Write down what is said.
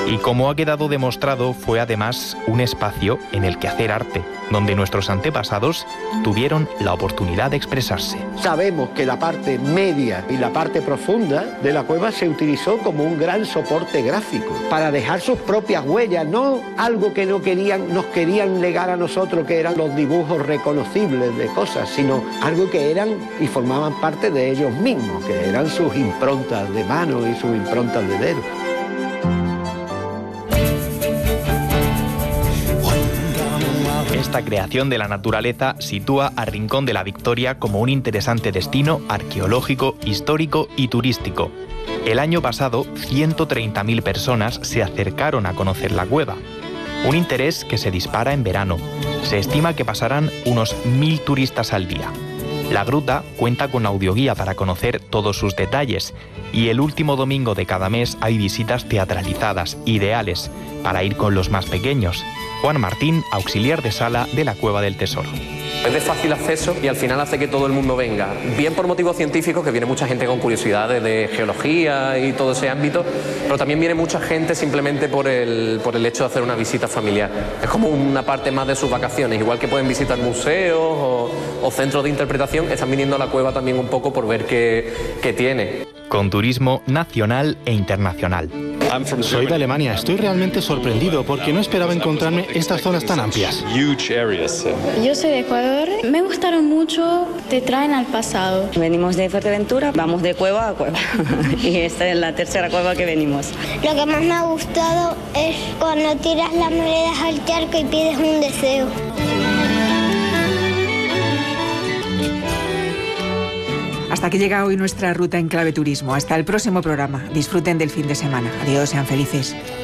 Y como ha quedado demostrado, fue además un espacio en el que hacer arte, donde nuestros antepasados tuvieron la oportunidad de expresarse. Sabemos que la parte media y la parte profunda de la cueva se utilizó como un gran soporte gráfico, para dejar sus propias huellas, no algo que nos querían legar a nosotros, que eran los dibujos reconocibles de cosas, sino algo que eran y formaban parte de ellos mismos, que eran sus improntas de mano y sus improntas de dedo. Esta creación de la naturaleza sitúa a Rincón de la Victoria como un interesante destino arqueológico, histórico y turístico. El año pasado, 130.000 personas se acercaron a conocer la cueva. Un interés que se dispara en verano. Se estima que pasarán unos 1.000 turistas al día. La gruta cuenta con audioguía para conocer todos sus detalles y el último domingo de cada mes hay visitas teatralizadas, ideales, para ir con los más pequeños. Juan Martín, auxiliar de sala de la Cueva del Tesoro. Es de fácil acceso y al final hace que todo el mundo venga. Bien por motivos científicos, que viene mucha gente con curiosidades de geología y todo ese ámbito, pero también viene mucha gente simplemente por el hecho de hacer una visita familiar. Es como una parte más de sus vacaciones. Igual que pueden visitar museos o centros de interpretación, están viniendo a la cueva también un poco por ver qué tiene. Con turismo nacional e internacional. Soy de Alemania, estoy realmente sorprendido porque no esperaba encontrarme estas zonas tan amplias. Yo soy de Ecuador, me gustaron mucho, te traen al pasado. Venimos de Fuerteventura, vamos de cueva a cueva y esta es la tercera cueva que venimos. Lo que más me ha gustado es cuando tiras las monedas al charco y pides un deseo. Hasta aquí llega hoy nuestra ruta en Clave Turismo. Hasta el próximo programa. Disfruten del fin de semana. Adiós, sean felices.